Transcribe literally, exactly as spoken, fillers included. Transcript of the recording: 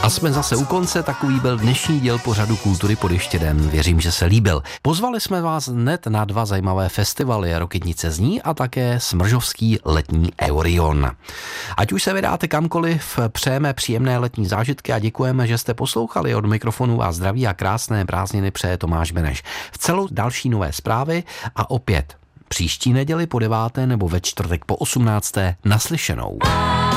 A jsme zase u konce, takový byl dnešní díl pořadu Kultury pod Ještědem. Věřím, že se líbil. Pozvali jsme vás hned na dva zajímavé festivaly, Rokytnice zní a také Smržovský letní Eurion. Ať už se vydáte kamkoliv, přejeme příjemné letní zážitky a děkujeme, že jste poslouchali. Od mikrofonu vás zdraví a krásné prázdniny přeje Tomáš Beneš. V celou další nové zprávy a opět příští neděli po deváté nebo ve čtvrtek po osmnácté naslyšenou.